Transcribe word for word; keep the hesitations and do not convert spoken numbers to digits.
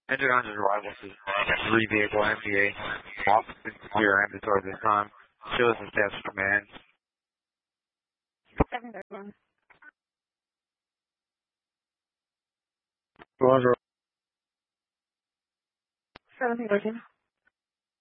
Enter on his arrival to three vehicle M D A. Office is clear inventory this time. Show us the status command. seven thirty-one. Roger. seventeen thirteen.